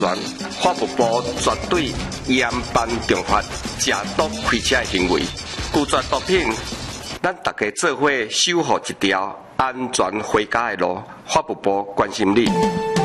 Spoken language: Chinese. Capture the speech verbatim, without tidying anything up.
法务部绝对严办重罚假毒开车的行为，拒绝毒品，咱大家做伙守护一条安全回家的路。法务部关心你。